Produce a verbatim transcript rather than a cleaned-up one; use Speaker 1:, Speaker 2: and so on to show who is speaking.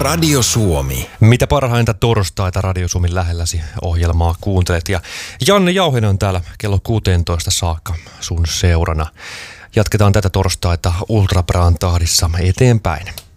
Speaker 1: Radio Suomi.
Speaker 2: Mitä parhainta torstaita Radio Suomin lähelläsi ohjelmaa kuuntelet. Ja Janne Jauhinen on täällä kello kuusitoista saakka sun seurana. Jatketaan tätä torstaita Ultra Braan tahdissa eteenpäin.